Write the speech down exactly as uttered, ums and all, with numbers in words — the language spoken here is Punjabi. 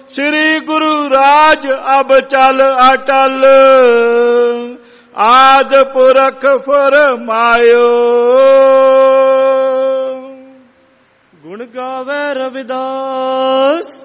ਸ੍ਰੀ ਗੁਰੂ ਰਾਜ ਅਬ ਚਲ ਅਟਲ, ਆਦ ਪੁਰਖ ਫਰਮਾਇਓ। ਗੁਣ ਗਾਵੇ ਰਵਿਦਾਸ